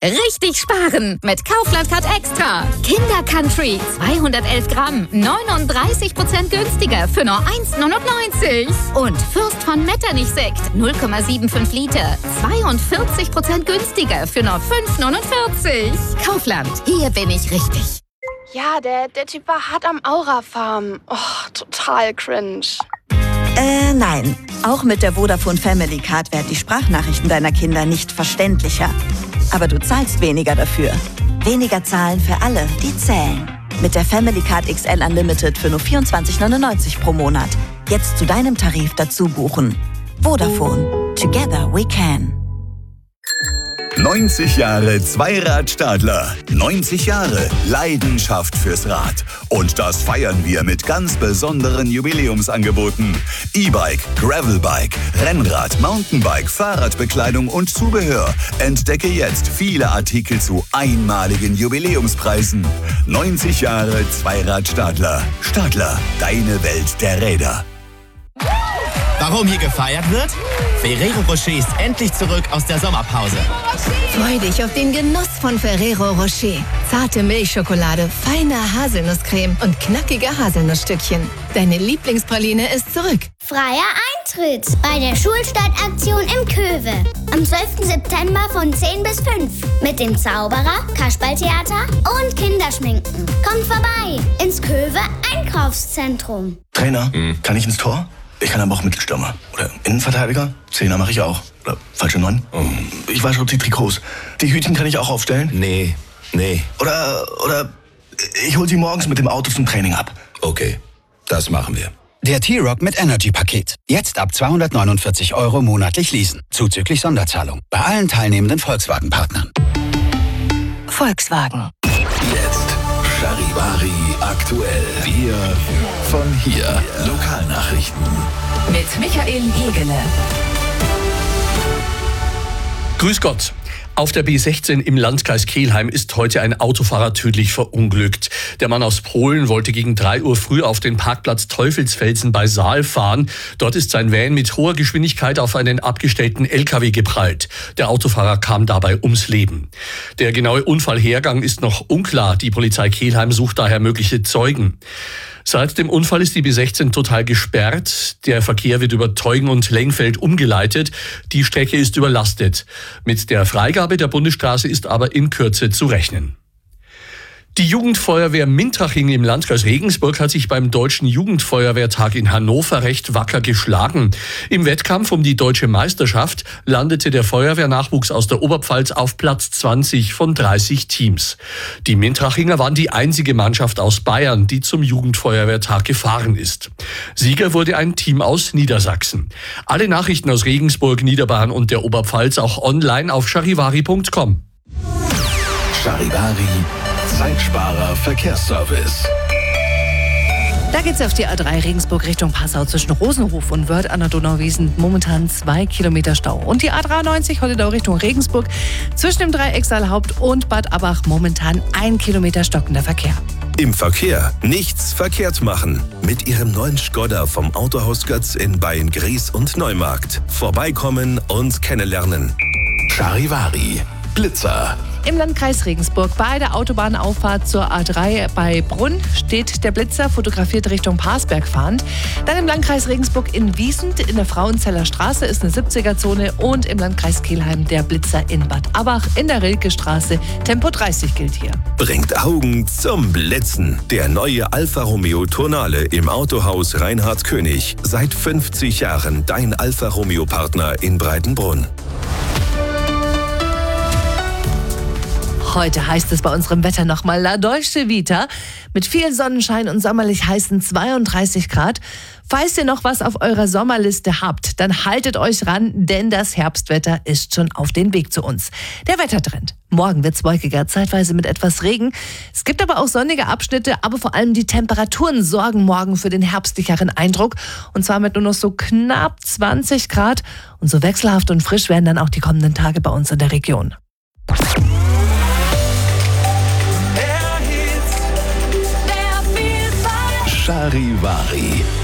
Richtig sparen mit Kaufland Card Extra. Kinder Country 211 Gramm, 39% günstiger für nur 1,99. Und Fürst von Metternich Sekt 0,75 Liter, 42% günstiger für nur 5,49. Kaufland, hier bin ich richtig. Ja, der Typ war hart am Aura-Farm. Oh, total cringe. Nein. Auch mit der Vodafone Family Card werden die Sprachnachrichten deiner Kinder nicht verständlicher. Aber du zahlst weniger dafür. Weniger zahlen für alle, die zählen. Mit der Family Card XL Unlimited für nur 24,99 pro Monat. Jetzt zu deinem Tarif dazu buchen. Vodafone. Together we can. 90 Jahre Zweirad-Stadler. 90 Jahre Leidenschaft fürs Rad. Und das feiern wir mit ganz besonderen Jubiläumsangeboten. E-Bike, Gravelbike, Rennrad, Mountainbike, Fahrradbekleidung und Zubehör. Entdecke jetzt viele Artikel zu einmaligen Jubiläumspreisen. 90 Jahre Zweirad-Stadler. Stadler, deine Welt der Räder. Warum hier gefeiert wird? Ferrero Rocher ist endlich zurück aus der Sommerpause. Freu dich auf den Genuss von Ferrero Rocher. Zarte Milchschokolade, feine Haselnusscreme und knackige Haselnussstückchen. Deine Lieblingspraline ist zurück. Freier Eintritt bei der Schulstadtaktion im Köwe. Am 12. September von 10 bis 5. Mit dem Zauberer, Kasperltheater und Kinderschminken. Kommt vorbei ins Köwe Einkaufszentrum. Trainer, kann ich ins Tor? Ich kann aber auch Mittelstürmer. Oder Innenverteidiger. Zehner mache ich auch. Oder falsche 9. Ich wasche auch die Trikots. Die Hütchen kann ich auch aufstellen? Nee. Oder ich hol sie morgens mit dem Auto zum Training ab. Okay, das machen wir. Der T-Rock mit Energy-Paket. Jetzt ab 249 € monatlich leasen. Zuzüglich Sonderzahlung. Bei allen teilnehmenden Volkswagen-Partnern. Volkswagen. Jetzt Charivari aktuell. Wir von hier. Lokalnachrichten. Mit Michael Hegele. Grüß Gott. Auf der B16 im Landkreis Kelheim ist heute ein Autofahrer tödlich verunglückt. Der Mann aus Polen wollte gegen 3 Uhr früh auf den Parkplatz Teufelsfelsen bei Saal fahren. Dort ist sein Van mit hoher Geschwindigkeit auf einen abgestellten LKW geprallt. Der Autofahrer kam dabei ums Leben. Der genaue Unfallhergang ist noch unklar. Die Polizei Kelheim sucht daher mögliche Zeugen. Seit dem Unfall ist die B16 total gesperrt. Der Verkehr wird über Teugen und Lengfeld umgeleitet. Die Strecke ist überlastet. Mit der Freigabe der Bundesstraße ist aber in Kürze zu rechnen. Die Jugendfeuerwehr Mintraching im Landkreis Regensburg hat sich beim Deutschen Jugendfeuerwehrtag in Hannover recht wacker geschlagen. Im Wettkampf um die deutsche Meisterschaft landete der Feuerwehrnachwuchs aus der Oberpfalz auf Platz 20 von 30 Teams. Die Mintrachinger waren die einzige Mannschaft aus Bayern, die zum Jugendfeuerwehrtag gefahren ist. Sieger wurde ein Team aus Niedersachsen. Alle Nachrichten aus Regensburg, Niederbayern und der Oberpfalz auch online auf charivari.com. Charivari Zeitsparer Verkehrsservice. Da geht's auf die A3 Regensburg Richtung Passau zwischen Rosenhof und Wörth an der Donauwiesen. Momentan 2 Kilometer Stau. Und die A93 Holledau Richtung Regensburg zwischen dem Dreieck Saalhaupt und Bad Abbach momentan 1 Kilometer stockender Verkehr. Im Verkehr nichts verkehrt machen. Mit Ihrem neuen Skoda vom Autohaus Götz in Beyen-Gries und Neumarkt. Vorbeikommen und kennenlernen. Charivari Blitzer. Im Landkreis Regensburg bei der Autobahnauffahrt zur A3 bei Brunn steht der Blitzer fotografiert Richtung Parsberg fahrend. Dann im Landkreis Regensburg in Wiesent in der Frauenzeller Straße ist eine 70er-Zone und im Landkreis Kelheim der Blitzer in Bad Abbach in der Rilke-Straße. Tempo 30 gilt hier. Bringt Augen zum Blitzen. Der neue Alfa Romeo Tonale im Autohaus Reinhard König. Seit 50 Jahren dein Alfa Romeo Partner in Breitenbrunn. Heute heißt es bei unserem Wetter nochmal La Dolce Vita mit viel Sonnenschein und sommerlich heißen 32 Grad. Falls ihr noch was auf eurer Sommerliste habt, dann haltet euch ran, denn das Herbstwetter ist schon auf den Weg zu uns. Der Wettertrend. Morgen wird's wolkiger, zeitweise mit etwas Regen. Es gibt aber auch sonnige Abschnitte, aber vor allem die Temperaturen sorgen morgen für den herbstlicheren Eindruck. Und zwar mit nur noch so knapp 20 Grad. Und so wechselhaft und frisch werden dann auch die kommenden Tage bei uns in der Region. Charivari.